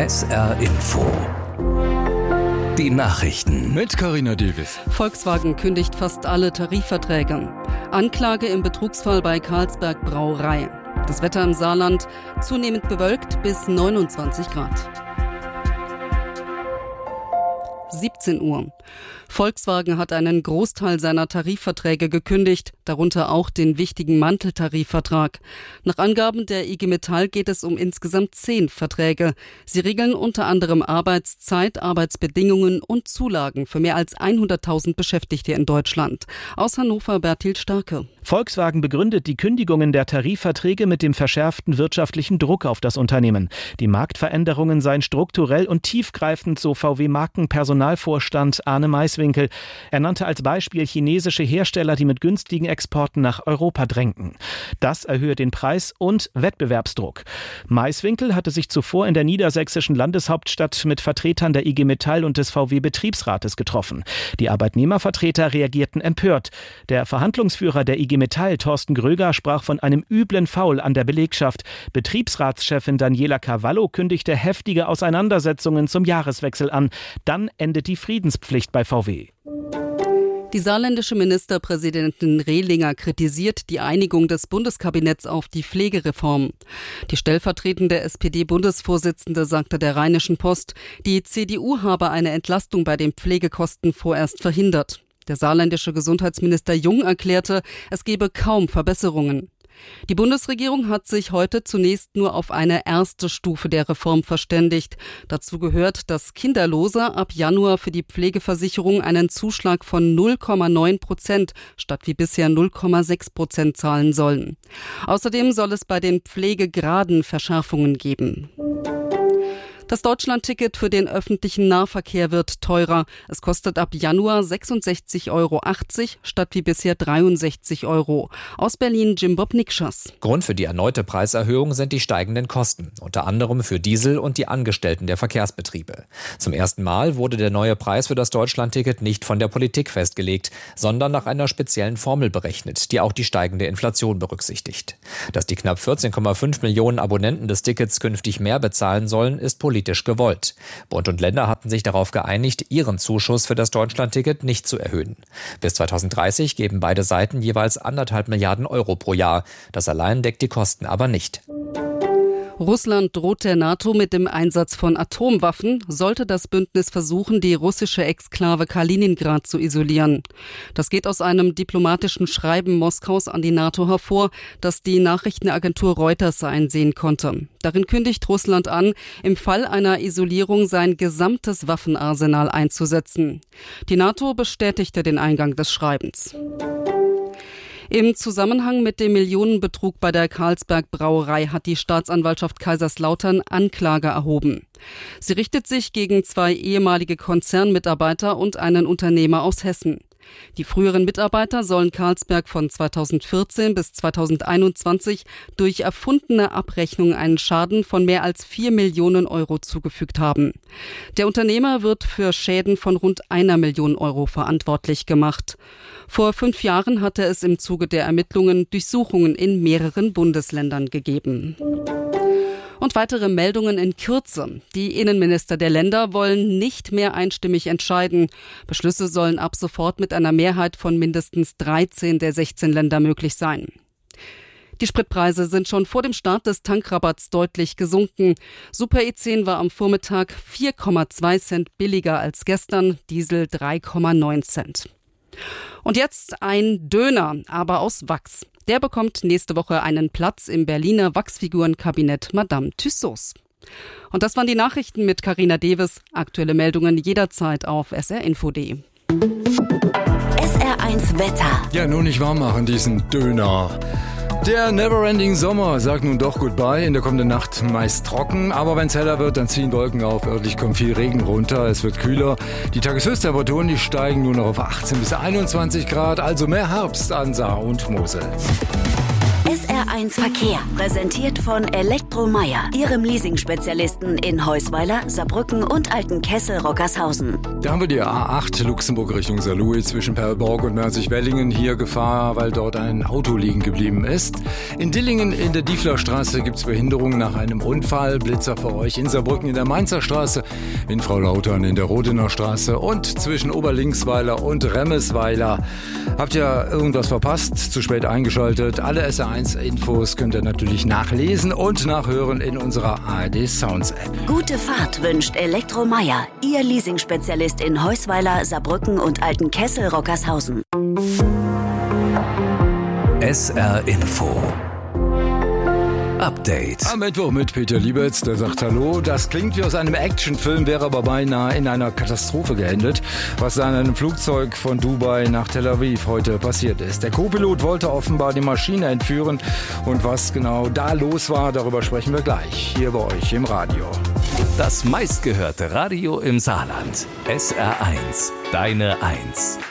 SR Info. Die Nachrichten mit Carina Davis. Volkswagen kündigt fast alle Tarifverträge. Anklage im Betrugsfall bei Carlsberg Brauerei. Das Wetter im Saarland zunehmend bewölkt bis 29 Grad. 17 Uhr. Volkswagen hat einen Großteil seiner Tarifverträge gekündigt, darunter auch den wichtigen Manteltarifvertrag. Nach Angaben der IG Metall geht es um insgesamt 10 Verträge. Sie regeln unter anderem Arbeitszeit, Arbeitsbedingungen und Zulagen für mehr als 100.000 Beschäftigte in Deutschland. Aus Hannover Berthild Starke. Volkswagen begründet die Kündigungen der Tarifverträge mit dem verschärften wirtschaftlichen Druck auf das Unternehmen. Die Marktveränderungen seien strukturell und tiefgreifend, so VW-Markenpersonalvorstand Arne Maiswinkel. Er nannte als Beispiel chinesische Hersteller, die mit günstigen Exporten nach Europa drängten. Das erhöhe den Preis und Wettbewerbsdruck. Maiswinkel hatte sich zuvor in der niedersächsischen Landeshauptstadt mit Vertretern der IG Metall und des VW-Betriebsrates getroffen. Die Arbeitnehmervertreter reagierten empört. Der Verhandlungsführer der IG Metall, Thorsten Gröger, sprach von einem üblen Foul an der Belegschaft. Betriebsratschefin Daniela Cavallo kündigte heftige Auseinandersetzungen zum Jahreswechsel an. Dann endet die Friedenspflicht bei VW. Die saarländische Ministerpräsidentin Rehlinger kritisiert die Einigung des Bundeskabinetts auf die Pflegereform. Die stellvertretende SPD-Bundesvorsitzende sagte der Rheinischen Post, die CDU habe eine Entlastung bei den Pflegekosten vorerst verhindert. Der saarländische Gesundheitsminister Jung erklärte, es gebe kaum Verbesserungen. Die Bundesregierung hat sich heute zunächst nur auf eine erste Stufe der Reform verständigt. Dazu gehört, dass Kinderlose ab Januar für die Pflegeversicherung einen Zuschlag von 0,9% statt wie bisher 0,6% zahlen sollen. Außerdem soll es bei den Pflegegraden Verschärfungen geben. Das Deutschlandticket für den öffentlichen Nahverkehr wird teurer. Es kostet ab Januar 66,80 Euro statt wie bisher 63 Euro. Aus Berlin Jim Bob Nikschas. Grund für die erneute Preiserhöhung sind die steigenden Kosten, unter anderem für Diesel und die Angestellten der Verkehrsbetriebe. Zum ersten Mal wurde der neue Preis für das Deutschlandticket nicht von der Politik festgelegt, sondern nach einer speziellen Formel berechnet, die auch die steigende Inflation berücksichtigt. Dass die knapp 14,5 Millionen Abonnenten des Tickets künftig mehr bezahlen sollen, ist politisch gewollt. Bund und Länder hatten sich darauf geeinigt, ihren Zuschuss für das Deutschlandticket nicht zu erhöhen. Bis 2030 geben beide Seiten jeweils 1,5 Milliarden Euro pro Jahr. Das allein deckt die Kosten aber nicht. Russland droht der NATO mit dem Einsatz von Atomwaffen, sollte das Bündnis versuchen, die russische Exklave Kaliningrad zu isolieren. Das geht aus einem diplomatischen Schreiben Moskaus an die NATO hervor, das die Nachrichtenagentur Reuters einsehen konnte. Darin kündigt Russland an, im Fall einer Isolierung sein gesamtes Waffenarsenal einzusetzen. Die NATO bestätigte den Eingang des Schreibens. Im Zusammenhang mit dem Millionenbetrug bei der Carlsberg Brauerei hat die Staatsanwaltschaft Kaiserslautern Anklage erhoben. Sie richtet sich gegen 2 ehemalige Konzernmitarbeiter und einen Unternehmer aus Hessen. Die früheren Mitarbeiter sollen Carlsberg von 2014 bis 2021 durch erfundene Abrechnung einen Schaden von mehr als 4 Millionen Euro zugefügt haben. Der Unternehmer wird für Schäden von rund 1 Million Euro verantwortlich gemacht. Vor 5 Jahren hatte es im Zuge der Ermittlungen Durchsuchungen in mehreren Bundesländern gegeben. Und weitere Meldungen in Kürze. Die Innenminister der Länder wollen nicht mehr einstimmig entscheiden. Beschlüsse sollen ab sofort mit einer Mehrheit von mindestens 13 der 16 Länder möglich sein. Die Spritpreise sind schon vor dem Start des Tankrabatts deutlich gesunken. Super E10 war am Vormittag 4,2 Cent billiger als gestern, Diesel 3,9 Cent. Und jetzt ein Döner, aber aus Wachs. Der bekommt nächste Woche einen Platz im Berliner Wachsfigurenkabinett Madame Tussauds. Und das waren die Nachrichten mit Carina Davis. Aktuelle Meldungen jederzeit auf srinfo.de. SR1 Wetter. Ja, nur nicht warm machen diesen Döner. Der Neverending Sommer sagt nun doch Goodbye. In der kommenden Nacht meist trocken, aber wenn es heller wird, dann ziehen Wolken auf. Örtlich kommt viel Regen runter, es wird kühler. Die Tageshöchsttemperaturen, die steigen nur noch auf 18 bis 21 Grad, also mehr Herbst an Saar und Mosel. SR1 Verkehr, präsentiert von Elektromeyer, Ihrem Leasing-Spezialisten in Heusweiler, Saarbrücken und Altenkessel-Rockershausen. Da haben wir die A8 Luxemburg Richtung Saarlouis zwischen Perlborg und Merzig-Wellingen. Hier Gefahr, weil dort ein Auto liegen geblieben ist. In Dillingen in der Dieflerstraße gibt es Behinderungen nach einem Unfall. Blitzer für euch in Saarbrücken in der Mainzer Straße, in Frau-Lautern in der Rodener Straße und zwischen Oberlinksweiler und Remmesweiler. Habt ihr irgendwas verpasst? Zu spät eingeschaltet? Alle SR1-Infos könnt ihr natürlich nachlesen und nachhören in unserer ARD Sounds App. Gute Fahrt wünscht Elektromeyer, Ihr Leasing-Spezialist in Heusweiler, Saarbrücken und Altenkessel-Rockershausen. SR Info Update. Am Mittwoch mit Peter Liebetz, der sagt Hallo. Das klingt wie aus einem Actionfilm, wäre aber beinahe in einer Katastrophe geendet, was da in einem Flugzeug von Dubai nach Tel Aviv heute passiert ist. Der Co-Pilot wollte offenbar die Maschine entführen und was genau da los war, darüber sprechen wir gleich hier bei euch im Radio. Das meistgehörte Radio im Saarland. SR1, deine 1.